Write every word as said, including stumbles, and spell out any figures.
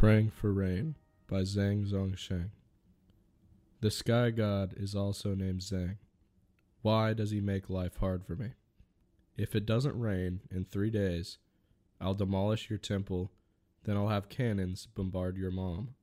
Praying for Rain by Zhang Zongsheng. The sky god is also named Zhang. Why does he make life hard for me? If it doesn't rain in three days, I'll demolish your temple, then I'll have cannons bombard your mom.